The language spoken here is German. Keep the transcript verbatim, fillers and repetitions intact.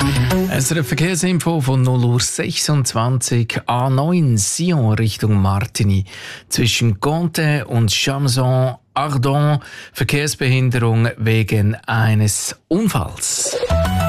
Es ist eine Verkehrsinfo von null Uhr sechsundzwanzig, A neun Sion Richtung Martigny. Zwischen Conte und Chamson Ardon Verkehrsbehinderung wegen eines Unfalls.